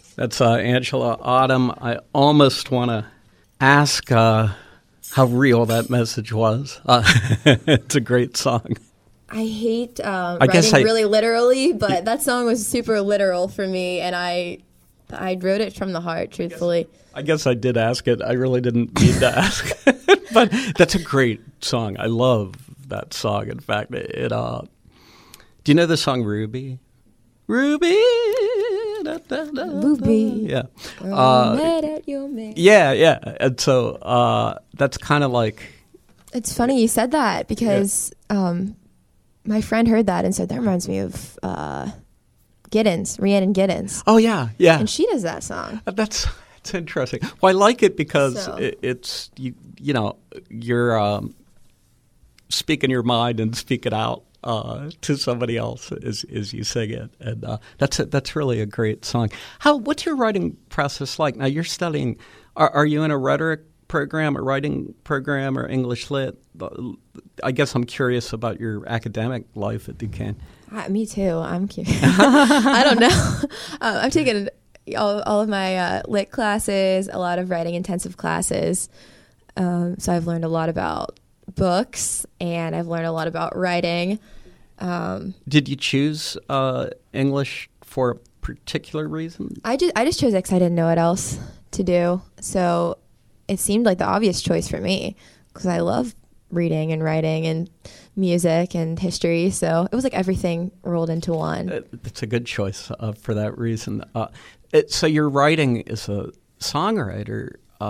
That's Angela Autumn. I almost want to ask how real that message was. It's a great song. I hate writing really literally, but that song was super literal for me, and I wrote it from the heart, truthfully. I guess I did ask it. I really didn't mean to ask. But that's a great song. I love that song. In fact, do you know the song Ruby? Ruby. Ruby. Yeah. Mad at your man. Yeah. And so that's kind of like... It's funny you said that because my friend heard that and said, that reminds me of Giddens, Rhiannon Giddens. Oh, yeah. And she does that song. That's interesting. Well, I like it because it's, you're speaking your mind and speak it out to somebody else as you sing it. And that's really a great song. What's your writing process like? Now, you're studying, are you in a rhetoric program, a writing program, or English Lit? I guess I'm curious about your academic life at Duquesne. Me too. I'm curious. I don't know. I've taken all of my lit classes, a lot of writing intensive classes. So I've learned a lot about books, and I've learned a lot about writing. Did you choose English for a particular reason? I just chose it because I didn't know what else to do. So it seemed like the obvious choice for me because I love reading and writing and music and history. So it was like everything rolled into one. It's a good choice for that reason. So you're writing as a songwriter.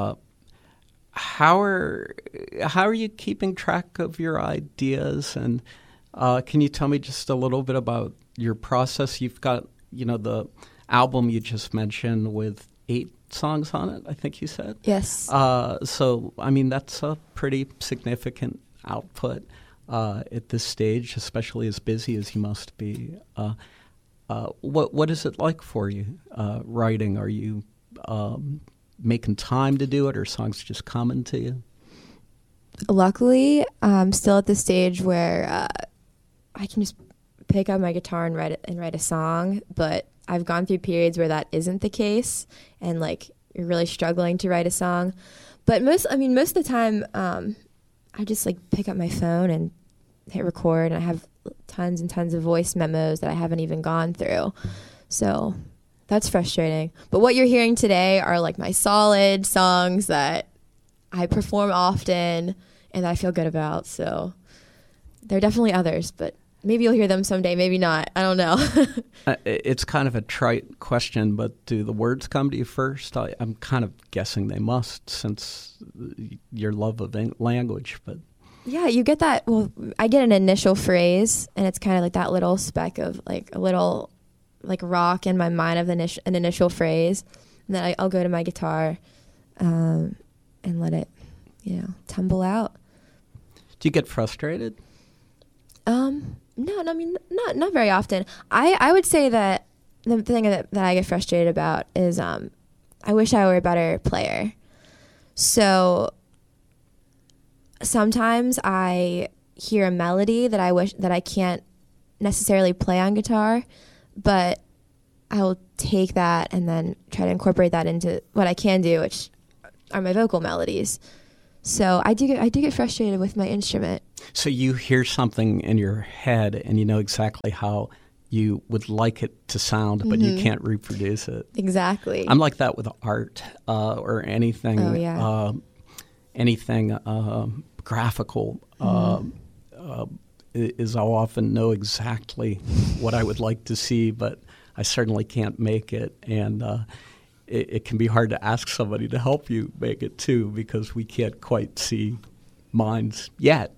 How are you keeping track of your ideas? And can you tell me just a little bit about your process? You've got, the album you just mentioned with 8 songs on it, I think you said. Yes. So, that's a pretty significant output at this stage, especially as busy as you must be. What is it like for you writing? Are you making time to do it, or songs just coming to you? Luckily, I'm still at the stage where I can just pick up my guitar and write a song, but I've gone through periods where that isn't the case, and like you're really struggling to write a song. But most of the time, I just like pick up my phone and hit record, and I have tons and tons of voice memos that I haven't even gone through. So that's frustrating. But what you're hearing today are like my solid songs that I perform often and that I feel good about. So there are definitely others, but maybe you'll hear them someday, maybe not. I don't know. It's kind of a trite question, but do the words come to you first? I'm kind of guessing they must, since your love of language. But yeah, you get that. Well, I get an initial phrase, and it's kind of like that little speck of like a little like rock in my mind of an initial phrase. And then I'll go to my guitar and let it, tumble out. Do you get frustrated? No, not very often. I would say that the thing that I get frustrated about is I wish I were a better player. So sometimes I hear a melody that I wish that I can't necessarily play on guitar, but I will take that and then try to incorporate that into what I can do, which are my vocal melodies. So I do get frustrated with my instrument. So you hear something in your head and you know exactly how you would like it to sound, but you can't reproduce it. Exactly. I'm like that with art or anything. Oh, yeah. Anything graphical. Is I'll often know exactly what I would like to see, but I certainly can't make it. And it can be hard to ask somebody to help you make it too, because we can't quite see minds yet.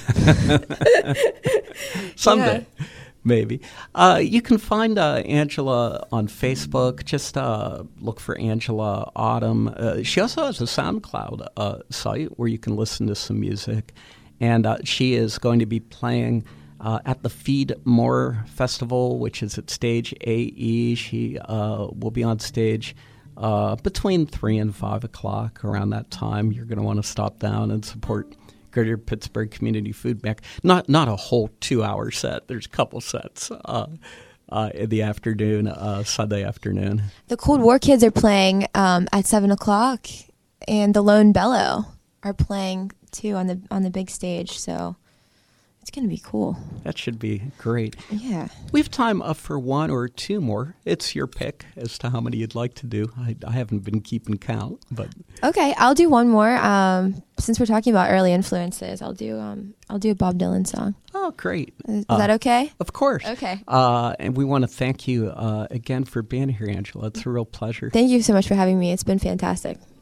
Someday, maybe. You can find Angela on Facebook. Just look for Angela Autumn. She also has a SoundCloud site where you can listen to some music. And she is going to be playing at the Feed More Festival, which is at Stage AE. She will be on stage between 3 and 5 o'clock. Around that time, you're going to want to stop down and support Greater Pittsburgh Community Food Bank. Not a whole 2-hour set. There's a couple sets. in the afternoon, Sunday afternoon. The Cold War Kids are playing at 7:00, and the Lone Bellow are playing too on the big stage. So it's gonna be cool. That should be great. Yeah. We have time for one or two more. It's your pick as to how many you'd like to do. I haven't been keeping count, but Okay, I'll do one more. Since we're talking about early influences, I'll do a Bob Dylan song. oh, great! Is that okay? Of course. Okay. And we want to thank you again for being here, Angela. It's a real pleasure. Thank you so much for having me. It's been fantastic.